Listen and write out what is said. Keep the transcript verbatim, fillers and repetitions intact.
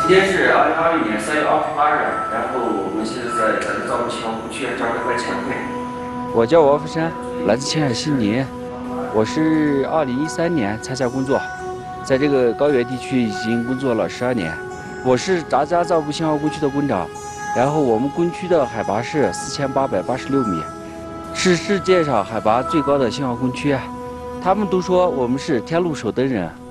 今天是二零二一年三月二十八日，然后我们现在在咱们造木青号故区召开会前会。 我叫王福山，来自青海西宁。我是二零一三年参加工作，在这个高原地区已经工作了十二年。我是杂家造木青号工区的工长，然后我们工区的海拔是四千八百八十六米，是世界上海拔最高的青号工区。他们都说我们是天路手灯人。